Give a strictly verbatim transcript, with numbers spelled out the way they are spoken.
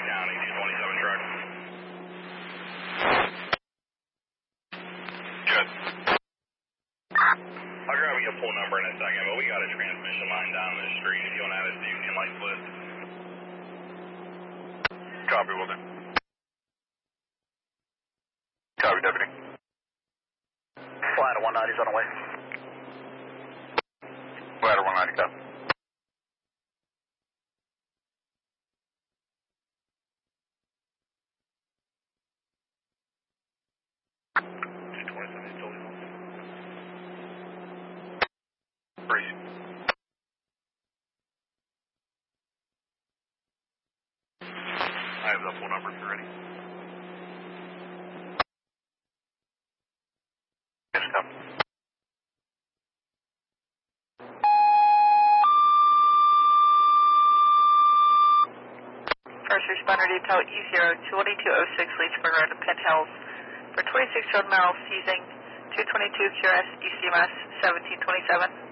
County, two twenty-seven truck. Good. I'll grab you a full number in a second, but we got a transmission line down the street if you want to add a safety and lights list. Copy, will do. Copy, deputy. Ladder one ninety is on the way. Ladder one ninety, copy. two twenty-seven, totally on. Breeze. I have the full number if you're ready. Yes, copy. First responder detail E zero twenty-two oh six Leechburg Road to Penn Hills for twenty-six year old male seizing two twenty-two Q R S E C M S seventeen twenty-seven.